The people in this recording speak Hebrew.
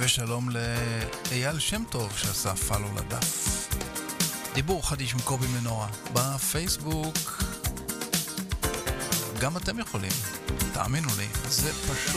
ושלום לאייל שם טוב שעשה פאלו לדף. דיבור חדיש עם קובי מנורה בפייסבוק. גם אתם יכולים, תאמינו לי, זה פשוט